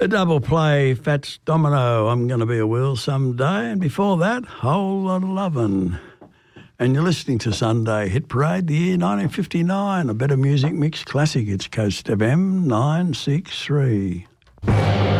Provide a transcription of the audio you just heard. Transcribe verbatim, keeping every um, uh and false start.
A double play, Fats Domino, I'm Gonna Be a Wheel Someday. And before that, Whole Lot of Lovin'. And you're listening to Sunday Hit Parade, the year nineteen fifty-nine, a Better Music Mix classic. It's Coast F M nine six three.